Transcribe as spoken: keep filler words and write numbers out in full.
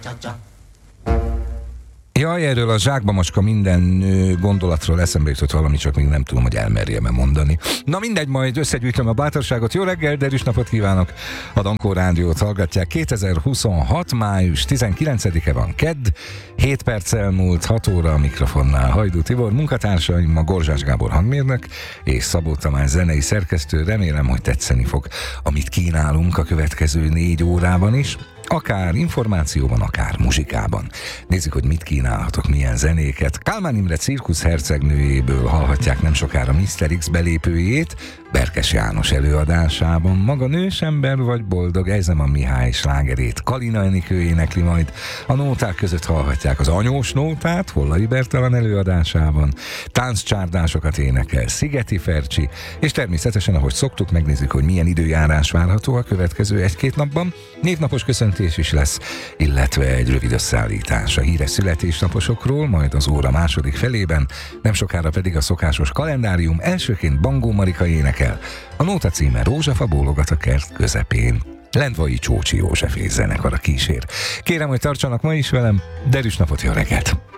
Jaj, erről a zsákba macska minden gondolatról eszembe jutott valami, csak még nem tudom, hogy elmerjem-e mondani. Na mindegy, majd összegyűjtöm a bátorságot. Jó reggel, derűs napot kívánok! A Dankó Rádiót hallgatják. kétezer-huszonhat. május tizenkilencedike van, kedd, hét perc elmúlt, hat óra a mikrofonnál Hajdú Tibor, munkatársaim a Gorzsás Gábor hangmérnök és Szabó Tamás zenei szerkesztő. Remélem, hogy tetszeni fog, amit kínálunk a következő négy órában is. Akár információban, akár muzsikában. Nézzük, hogy mit kínálhatok, milyen zenéket. Kálmán Imre cirkusz hercegnőjéből hallhatják nem sokára miszter X belépőjét, Berkes János előadásában. Maga nős ember vagy boldog, Ejzeman Mihály slágerét Kalina Enikő énekli majd. A nóták között hallhatják az anyós nótát, Hollai Bertalan előadásában. Tánccsárdásokat énekel Szigeti Fercsi, és természetesen, ahogy szoktuk, megnézzük, hogy milyen időjárás várható a következő egy-két napban. Névnapos köszöntés is lesz, illetve egy rövid összeállítás a híres születésnaposokról, majd az óra második felében, nem sokára pedig a szokásos kalendárium. Elsőként Bangó Marika énekel. A nóta címe Rózsafa bólogat a kert közepén. Lendvai Csócsi József és zenekar a kísér. Kérem, hogy tartsanak ma is velem, derűs napot, jó reggelt!